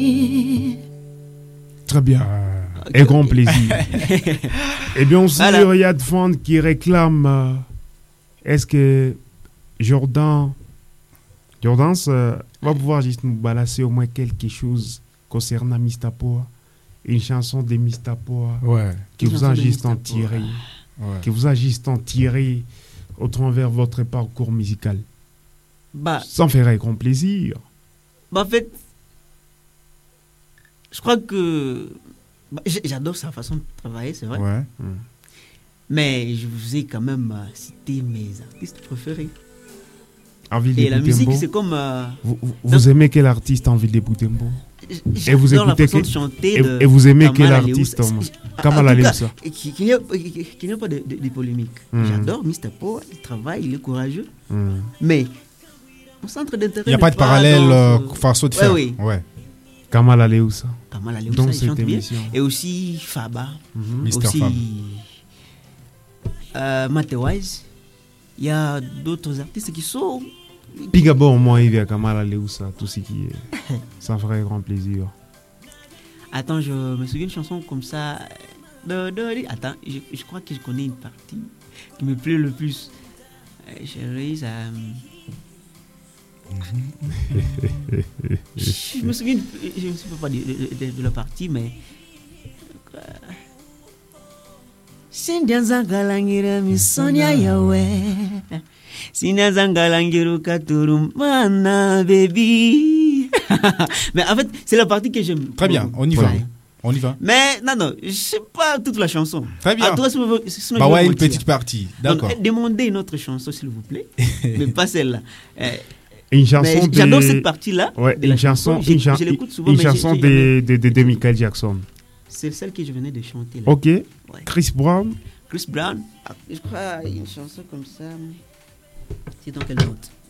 Très bien. Okay, et grand plaisir. Et bien sûr, Voilà. il y a de fans qui réclament est-ce que Jordan va pouvoir juste nous balancer au moins quelque chose concernant Mistapoa, une chanson de Mistapoa Ouais. qui Une vous chanson a de juste en Mistapoa. tiré, Ouais. qui vous a juste en tiré au travers votre parcours musical. Bah, Ça me ferait grand plaisir. en fait, je crois que j'adore sa façon de travailler, c'est vrai. Ouais. Mais je vous ai quand même cité mes artistes préférés. Envie Et la d'écouter musique, Mbo. c'est comme. Vous aimez quel artiste en ville d'écouter Mbo? Et vous J'adore la écoutez façon que- de chanter. Et vous aimez quel Kamala artiste Lewis. Kamala En tout cas, Lewis. qu'il n'y ait pas de polémique. J'adore Mr. Poe, il travaille, il est courageux. Mais mon centre d'intérêt. Il n'y a pas de parallèle façon de faire. Oui. Ouais. Kamala Lewis. Kamala Lewis, Dans il cette chante bien. émission. Et aussi Faba. Mr. Aussi Fab. Matt Wise. Il y a d'autres artistes qui sont. Pigabo, moi, il y a Kamala Lewis, tout ce qui est. Ça ferait grand plaisir. Attends, je me souviens d'une chanson comme ça. Attends, je crois que je connais une partie qui me plaît le plus. Chérie, ça. Je me souviens pas de la partie, mais. Sindianzangalangira misonya yawe. Sindianzangalangira katurumana baby. Mais en fait, c'est la partie que j'aime. Très bien, on y va. Ouais. On y va. Mais non, je sais pas toute la chanson. Très bien. À toi, sinon Bah je ouais, vais une mentir. petite partie. D'accord. Donc, demandez une autre chanson, s'il vous plaît. Mais pas celle-là. Une chanson Mais de. j'adore cette partie-là. Ouais, de la une chanson, Je l'écoute souvent. une mais chanson de Michael Jackson. C'est celle que je venais de chanter. Là. Ok. Ouais. Chris Brown. Chris Brown. Je crois une chanson comme ça. C'est dans quelle note?